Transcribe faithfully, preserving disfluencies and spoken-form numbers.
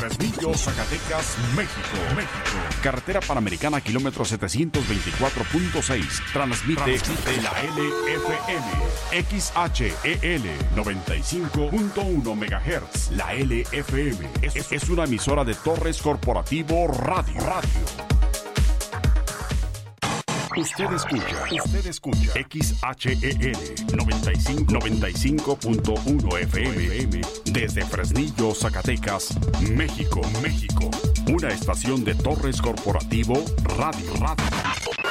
Fresnillo, Zacatecas, México. México. Carretera Panamericana, kilómetro setecientos veinticuatro punto seis. Transmite, Transmite la L F M. X H E L noventa y cinco punto uno megahertz. La L F M es, es una emisora de Torres Corporativo Radio. Radio. Usted escucha, usted escucha X H E L noventa y cinco punto uno F M desde Fresnillo, Zacatecas, México, México. Una estación de Torres Corporativo Radio. Radio.